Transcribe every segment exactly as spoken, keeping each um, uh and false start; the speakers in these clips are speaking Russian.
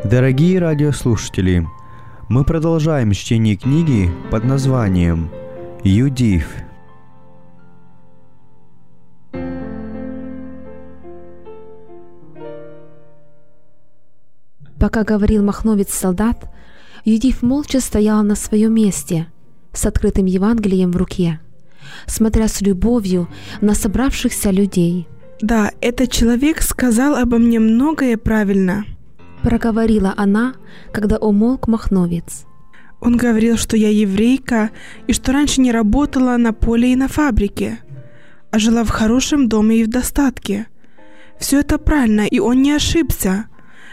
Дорогие радиослушатели, мы продолжаем чтение книги под названием «Юдиф». Пока говорил махновец-солдат, Юдиф молча стояла на своем месте с открытым Евангелием в руке, смотря с любовью на собравшихся людей. «Да, этот человек сказал обо мне многое правильно», — проговорила она, когда умолк махновец. «Он говорил, что я еврейка и что раньше не работала на поле и на фабрике, а жила в хорошем доме и в достатке. Все это правильно, и он не ошибся.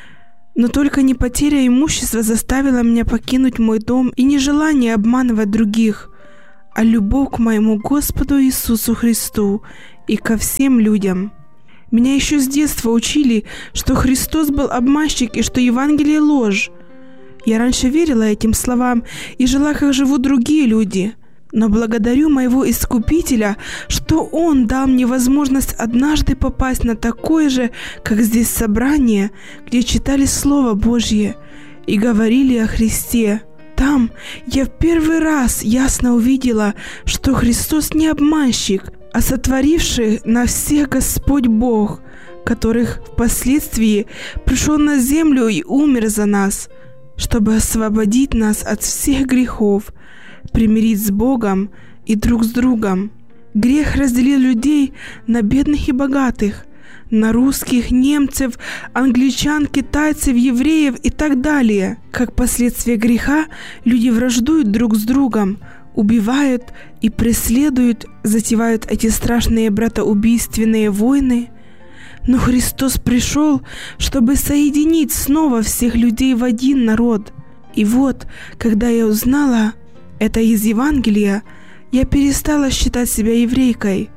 Но только не потеря имущества заставила меня покинуть мой дом и не желание обманывать других, а любовь к моему Господу Иисусу Христу и ко всем людям. Меня еще с детства учили, что Христос был обманщик и что Евангелие — ложь. Я раньше верила этим словам и жила, как живут другие люди. Но благодарю моего Искупителя, что Он дал мне возможность однажды попасть на такое же, как здесь собрание, где читали Слово Божье и говорили о Христе. Там я в первый раз ясно увидела, что Христос не обманщик, а сотворивший на всех Господь Бог, которых впоследствии пришел на землю и умер за нас, чтобы освободить нас от всех грехов, примирить с Богом и друг с другом. Грех разделил людей на бедных и богатых, на русских, немцев, англичан, китайцев, евреев и так далее. Как последствие греха люди враждуют друг с другом, убивают и преследуют, затевают эти страшные братоубийственные войны. Но Христос пришел, чтобы соединить снова всех людей в один народ. И вот, когда я узнала это из Евангелия, я перестала считать себя еврейкой.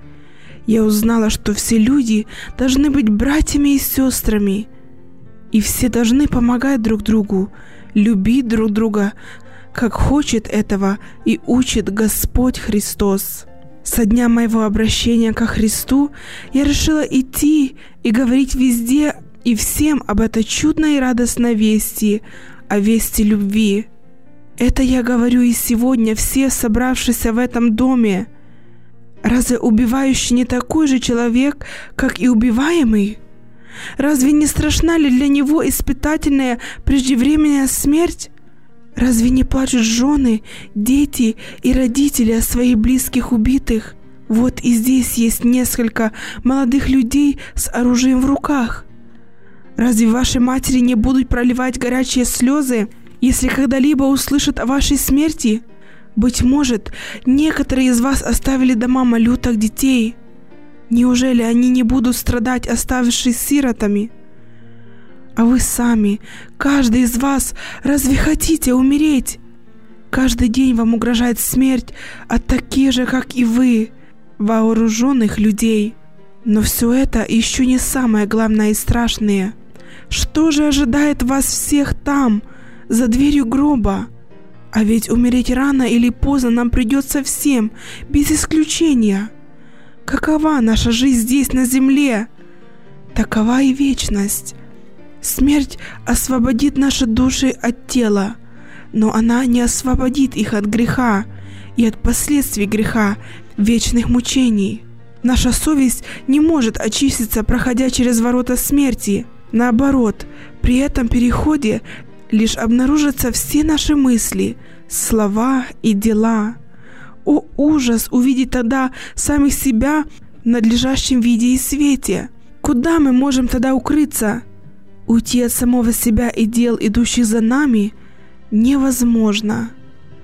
Я узнала, что все люди должны быть братьями и сестрами, и все должны помогать друг другу, любить друг друга, как хочет этого и учит Господь Христос. Со дня моего обращения ко Христу я решила идти и говорить везде и всем об этой чудной и радостной вести, о вести любви. Это я говорю и сегодня все собравшиеся в этом доме. Разве убивающий не такой же человек, как и убиваемый? Разве не страшна ли для него испытательная преждевременная смерть? Разве не плачут жены, дети и родители о своих близких убитых? Вот и здесь есть несколько молодых людей с оружием в руках. Разве ваши матери не будут проливать горячие слезы, если когда-либо услышат о вашей смерти? Быть может, некоторые из вас оставили дома малюток детей. Неужели они не будут страдать, оставившись сиротами? А вы сами, каждый из вас, разве хотите умереть? Каждый день вам угрожает смерть от таких же, как и вы, вооруженных людей. Но все это еще не самое главное и страшное. Что же ожидает вас всех там, за дверью гроба? А ведь умереть рано или поздно нам придется всем, без исключения. Какова наша жизнь здесь, на земле? Такова и вечность. Смерть освободит наши души от тела, но она не освободит их от греха и от последствий греха, вечных мучений. Наша совесть не может очиститься, проходя через ворота смерти. Наоборот, при этом переходе лишь обнаружатся все наши мысли, слова и дела. О, ужас увидеть тогда самих себя в надлежащем виде и свете! Куда мы можем тогда укрыться? Уйти от самого себя и дел, идущих за нами, невозможно.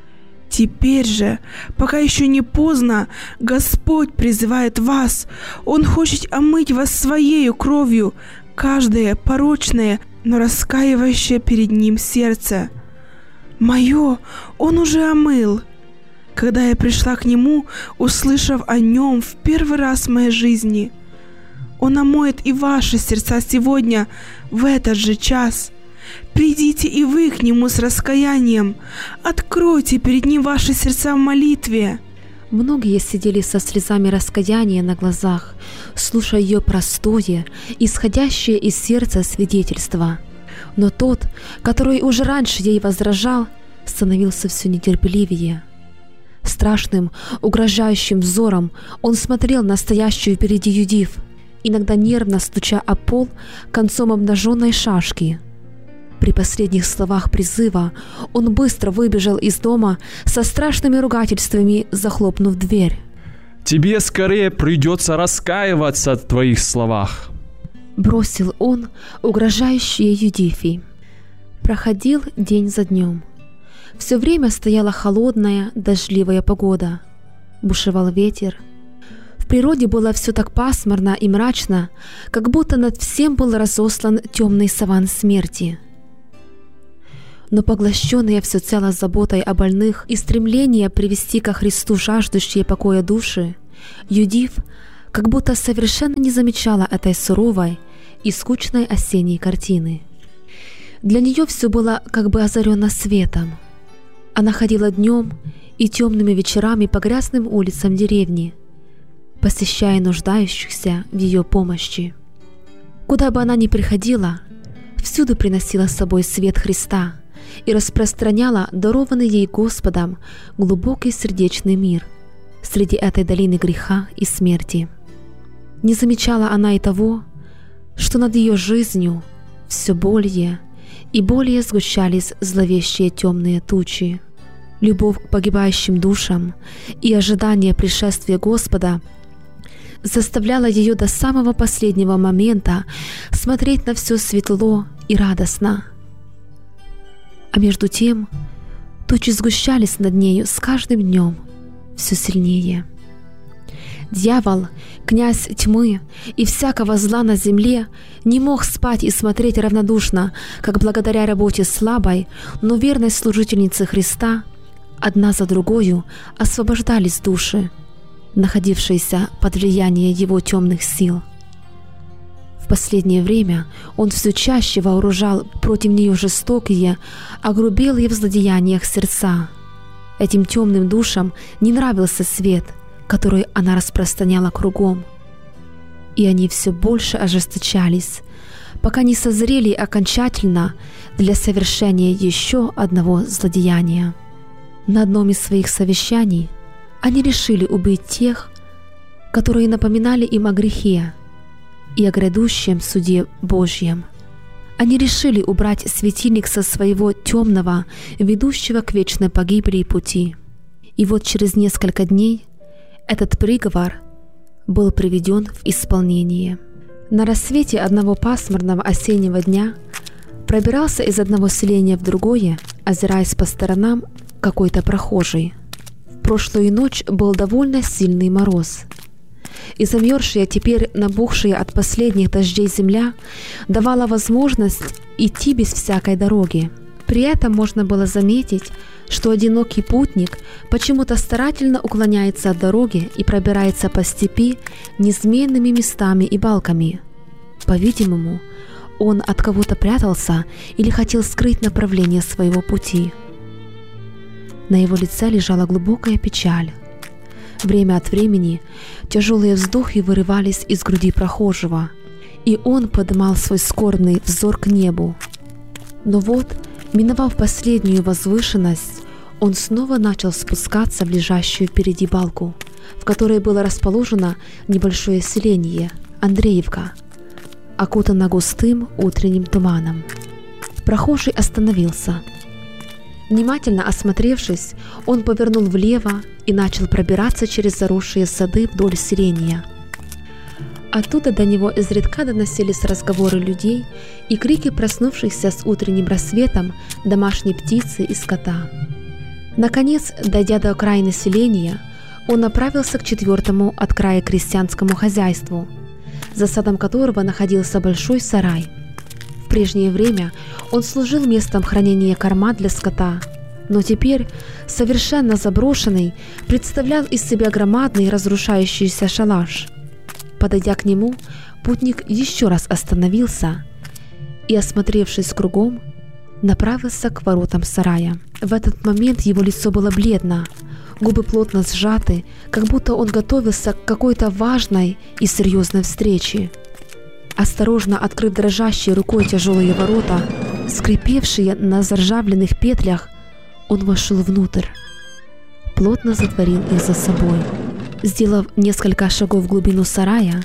Теперь же, пока еще не поздно, Господь призывает вас. Он хочет омыть вас Своею кровью, каждое порочное, но раскаивающее перед Ним сердце. Мое Он уже омыл. Когда я пришла к Нему, услышав о Нем в первый раз в моей жизни, Он омоет и ваши сердца сегодня, в этот же час. Придите и вы к Нему с раскаянием, откройте перед Ним ваши сердца в молитве. Многие сидели со слезами раскаяния на глазах, слушая ее простое, исходящее из сердца свидетельство. Но тот, который уже раньше ей возражал, становился все нетерпеливее. Страшным, угрожающим взором он смотрел на стоящую впереди Юдиф, иногда нервно стуча о пол концом обнаженной шашки. При последних словах призыва он быстро выбежал из дома со страшными ругательствами, захлопнув дверь. «Тебе скорее придется раскаиваться в твоих словах», — бросил он, угрожающий Юдифи. Проходил день за днем. Все время стояла холодная, дождливая погода. Бушевал ветер. В природе было все так пасмурно и мрачно, как будто над всем был разослан темный саван смерти. Но поглощенные всецело заботой о больных и стремление привести ко Христу жаждущие покоя души, Юдиф как будто совершенно не замечала этой суровой и скучной осенней картины. Для нее все было как бы озарено светом. Она ходила днем и темными вечерами по грязным улицам деревни, посещая нуждающихся в ее помощи. Куда бы она ни приходила, всюду приносила с собой свет Христа и распространяла дарованный ей Господом глубокий сердечный мир среди этой долины греха и смерти. Не замечала она и того, что над ее жизнью все более и более сгущались зловещие темные тучи. Любовь к погибающим душам и ожидание пришествия Господа заставляло ее до самого последнего момента смотреть на все светло и радостно. А между тем тучи сгущались над нею с каждым днем все сильнее. Дьявол, князь тьмы и всякого зла на земле, не мог спать и смотреть равнодушно, как благодаря работе слабой, но верной служительницы Христа одна за другою освобождались души, находившиеся под влиянием его темных сил. В последнее время он все чаще вооружал против нее жестокие, огрубелые в злодеяниях сердца. Этим темным душам не нравился свет, который она распространяла кругом, и они все больше ожесточались, пока не созрели окончательно для совершения еще одного злодеяния. На одном из своих совещаний они решили убить тех, которые напоминали им о грехе и о грядущем суде Божьем. Они решили убрать светильник со своего темного, ведущего к вечной погибели пути. И вот через несколько дней этот приговор был приведен в исполнение. На рассвете одного пасмурного осеннего дня пробирался из одного селения в другое, озираясь по сторонам, какой-то прохожий. В прошлую ночь был довольно сильный мороз, и замерзшая, теперь набухшая от последних дождей земля давала возможность идти без всякой дороги. При этом можно было заметить, что одинокий путник почему-то старательно уклоняется от дороги и пробирается по степи неизменными местами и балками. По-видимому, он от кого-то прятался или хотел скрыть направление своего пути. На его лице лежала глубокая печаль. Время от времени тяжелые вздохи вырывались из груди прохожего, и он поднимал свой скорбный взор к небу. Но вот, миновав последнюю возвышенность, он снова начал спускаться в лежащую впереди балку, в которой было расположено небольшое селение Андреевка, окутано густым утренним туманом. Прохожий остановился. Внимательно осмотревшись, он повернул влево и начал пробираться через заросшие сады вдоль селения. Оттуда до него изредка доносились разговоры людей и крики проснувшихся с утренним рассветом домашней птицы и скота. Наконец, дойдя до окраины селения, он направился к четвертому от края крестьянскому хозяйству, за садом которого находился большой сарай. В прежнее время он служил местом хранения корма для скота, но теперь, совершенно заброшенный, представлял из себя громадный разрушающийся шалаш. Подойдя к нему, путник еще раз остановился и, осмотревшись кругом, направился к воротам сарая. В этот момент его лицо было бледно, губы плотно сжаты, как будто он готовился к какой-то важной и серьезной встрече. Осторожно открыв дрожащей рукой тяжелые ворота, скрипевшие на заржавленных петлях, он вошел внутрь, плотно затворил их за собой. Сделав несколько шагов в глубину сарая,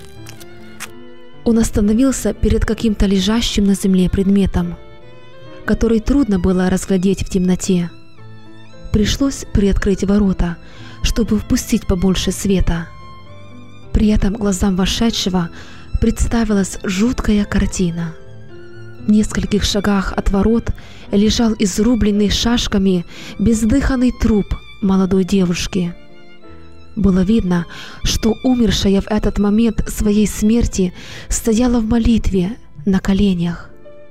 он остановился перед каким-то лежащим на земле предметом, который трудно было разглядеть в темноте. Пришлось приоткрыть ворота, чтобы впустить побольше света. При этом глазам вошедшего представилась жуткая картина. В нескольких шагах от ворот лежал изрубленный шашками бездыханный труп молодой девушки. Было видно, что умершая в этот момент своей смерти стояла в молитве на коленях.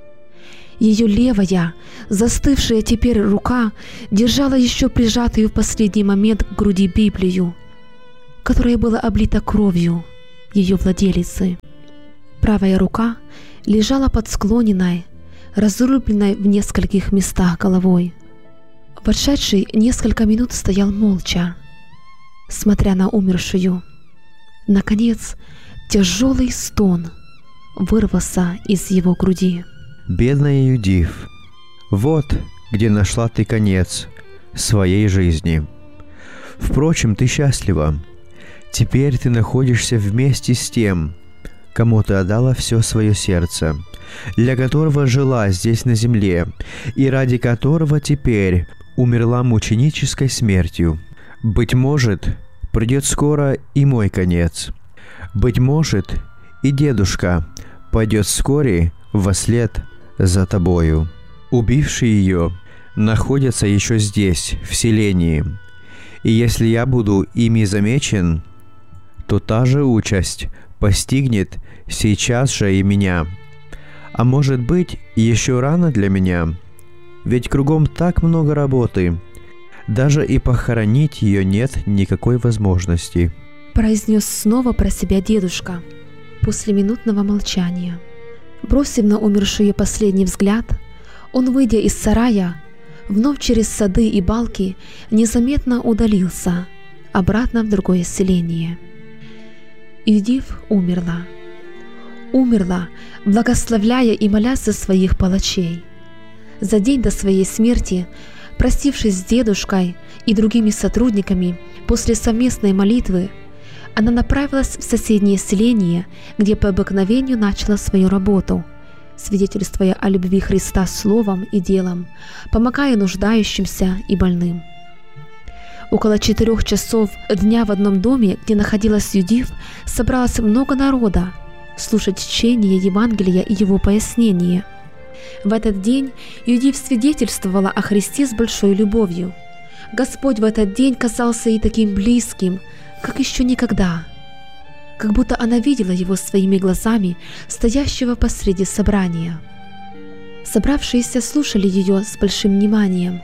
Ее левая, застывшая теперь рука держала еще прижатую в последний момент к груди Библию, которая была облита кровью ее владелицы. Правая рука лежала под склоненной, разрубленной в нескольких местах головой. Вошедший несколько минут стоял молча, смотря на умершую. Наконец, тяжелый стон вырвался из его груди. Бедная Юдиф, вот где нашла ты конец своей жизни. Впрочем, ты счастлива. Теперь ты находишься вместе с тем, кому ты отдала все свое сердце, для которого жила здесь на земле и ради которого теперь умерла мученической смертью. Быть может, придет скоро и мой конец. Быть может, и дедушка пойдет вскоре вослед за тобою. Убившие ее находятся еще здесь, в селении, и если я буду ими замечен, то та же участь постигнет сейчас же и меня. А может быть, еще рано для меня, ведь кругом так много работы, даже и похоронить ее нет никакой возможности. Произнес снова про себя дедушка после минутного молчания. Бросив на умершую последний взгляд, он, выйдя из сарая, вновь через сады и балки незаметно удалился обратно в другое селение. Юдиф умерла. Умерла, благословляя и молясь за своих палачей. За день до своей смерти, простившись с дедушкой и другими сотрудниками, после совместной молитвы, она направилась в соседнее селение, где по обыкновению начала свою работу, свидетельствуя о любви Христа словом и делом, помогая нуждающимся и больным. Около четырех часов дня в одном доме, где находилась Юдиф, собралось много народа слушать чтение Евангелия и его пояснение. В этот день Юдиф свидетельствовала о Христе с большой любовью. Господь в этот день казался ей таким близким, как еще никогда, как будто она видела его своими глазами, стоящего посреди собрания. Собравшиеся слушали ее с большим вниманием.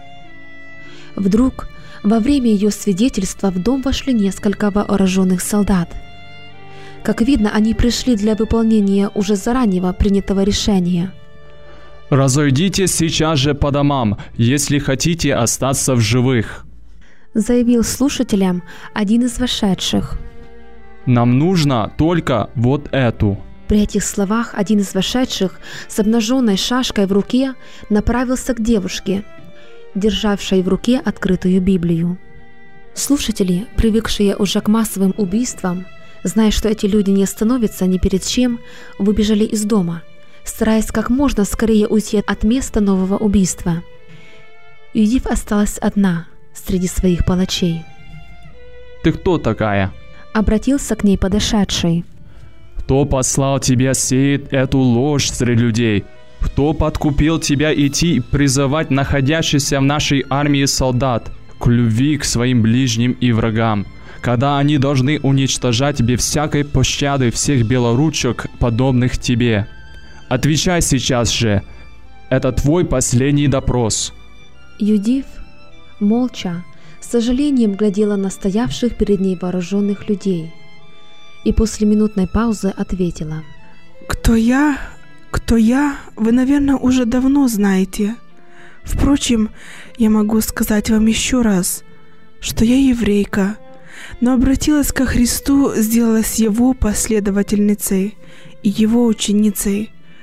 Вдруг во время ее свидетельства в дом вошли несколько вооруженных солдат. Как видно, они пришли для выполнения уже заранее принятого решения. «Разойдитесь сейчас же по домам, если хотите остаться в живых», заявил слушателям один из вошедших. «Нам нужно только вот эту». При этих словах один из вошедших с обнаженной шашкой в руке направился к девушке, державшей в руке открытую Библию. Слушатели, привыкшие уже к массовым убийствам, зная, что эти люди не остановятся ни перед чем, выбежали из дома, стараясь как можно скорее уйти от места нового убийства. Юдиф осталась одна среди своих палачей. «Ты кто такая?» Обратился к ней подошедший. «Кто послал тебя сеять эту ложь среди людей? Кто подкупил тебя идти и призывать находящихся в нашей армии солдат к любви к своим ближним и врагам, когда они должны уничтожать без всякой пощады всех белоручек, подобных тебе? Отвечай сейчас же. Это твой последний допрос». Юдиф молча, с сожалением глядела на стоявших перед ней вооруженных людей и после минутной паузы ответила: «Кто я? Кто я? Вы, наверное, уже давно знаете. Впрочем, я могу сказать вам еще раз, что я еврейка, но обратилась ко Христу, сделалась Его последовательницей и Его ученицей.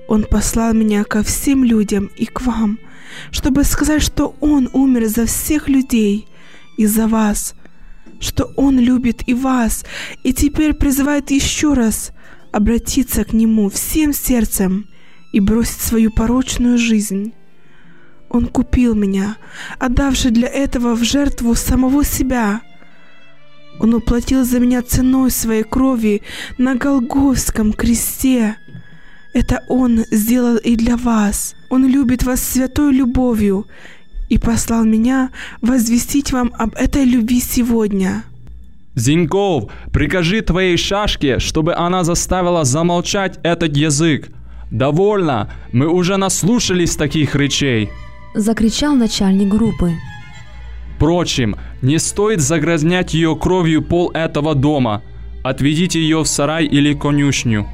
Он послал меня ко всем людям и к вам, чтобы сказать, что Он умер за всех людей и за вас, что Он любит и вас, и теперь призывает еще раз обратиться к Нему всем сердцем и бросить свою порочную жизнь. Он купил меня, отдавши для этого в жертву самого себя. Он уплатил за меня ценой своей крови на Голгофском кресте. Это Он сделал и для вас. Он любит вас святой любовью и послал меня возвестить вам об этой любви сегодня. Зиньков, прикажи твоей шашке, чтобы она заставила замолчать этот язык. Довольно, мы уже наслушались таких речей. Закричал начальник группы. Впрочем, не стоит загрязнять ее кровью пол этого дома. Отведите ее в сарай или конюшню.